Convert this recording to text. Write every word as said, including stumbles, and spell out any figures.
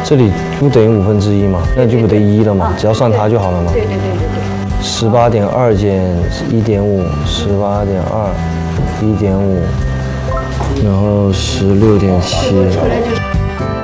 这里不等于五分之一嘛，那就不得一了嘛，只要算它就好了嘛。 对对对对对。 十八点二减一点五，十八点二，一点五，然后十六点七。